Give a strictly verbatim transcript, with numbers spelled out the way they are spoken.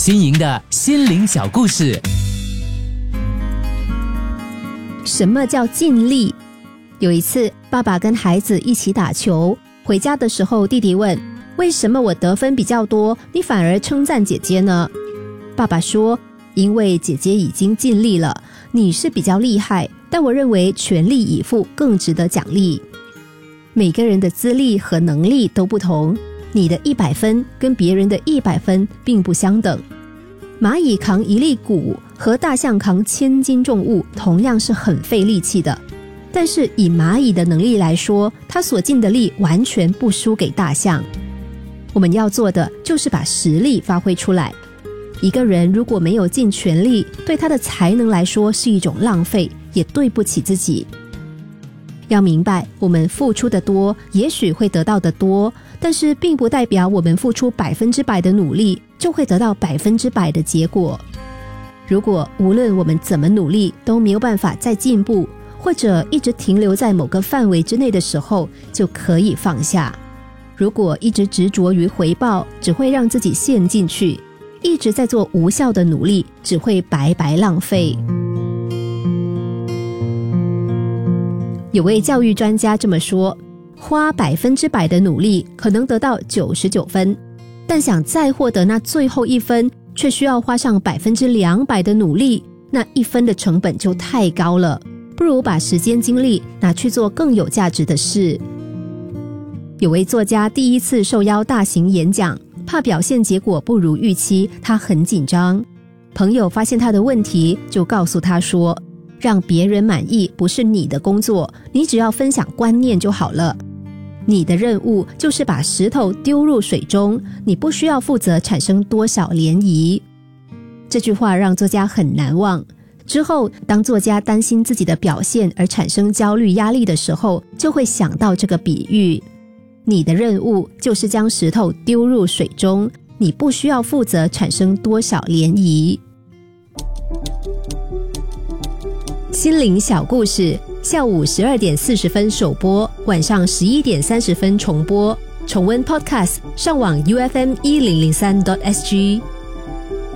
新颖的心灵小故事。 什么叫尽力？有一次，爸爸跟孩子一起打球，回家的时候，弟弟问：为什么我得分比较多，你反而称赞姐姐呢？爸爸说：因为姐姐已经尽力了，你是比较厉害，但我认为全力以赴更值得奖励。每个人的资历和能力都不同，你的一百分跟别人的一百分并不相等。蚂蚁扛一粒谷和大象扛千斤重物同样是很费力气的，但是以蚂蚁的能力来说，它所尽的力完全不输给大象。我们要做的就是把实力发挥出来。一个人如果没有尽全力，对他的才能来说是一种浪费，也对不起自己。要明白，我们付出的多，也许会得到的多，但是并不代表我们付出百分之百的努力，就会得到百分之百的结果。如果无论我们怎么努力都没有办法再进步，或者一直停留在某个范围之内的时候，就可以放下。如果一直执着于回报，只会让自己陷进去，一直在做无效的努力，只会白白浪费。有位教育专家这么说，花百分之百的努力可能得到九十九分，但想再获得那最后一分，却需要花上百分之两百的努力，那一分的成本就太高了，不如把时间精力拿去做更有价值的事。有位作家第一次受邀大型演讲，怕表现结果不如预期，他很紧张。朋友发现他的问题，就告诉他说，让别人满意不是你的工作，你只要分享观念就好了。你的任务就是把石头丢入水中，你不需要负责产生多少涟漪。这句话让作家很难忘。之后，当作家担心自己的表现而产生焦虑压力的时候，就会想到这个比喻。你的任务就是将石头丢入水中，你不需要负责产生多少涟漪。心灵小故事，下午十二点四十分首播，晚上十一点三十分重播。重温 Podcast， 上网 U F M 一零零三 点 S G。